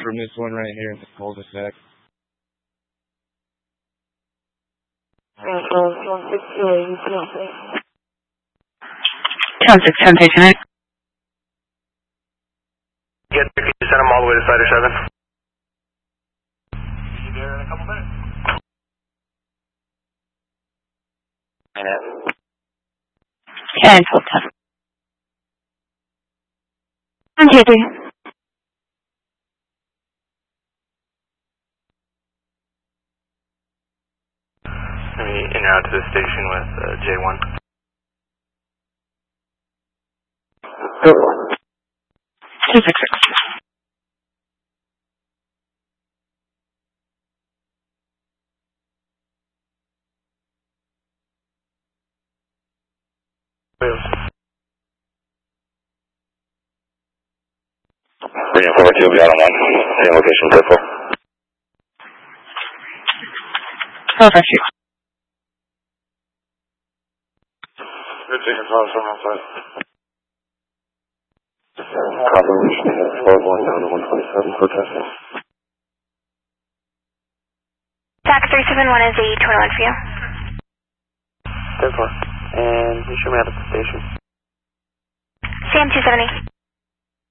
from this one right here in the cul-de-sac. Sound 610, patient 8. Get there, can you send them all the way to Spider 7? Be there in a couple minutes. Yeah, it's full time. I'm here, In and out to the station with J1. Go 266. Bring forward to beyond 1, same location, circle. Perfect, shoot. Good taking from outside. Confirmation, going down to 127 for testing. TAC 371 is a 21 for you. 10-4. And you should be out at the station. CM 270.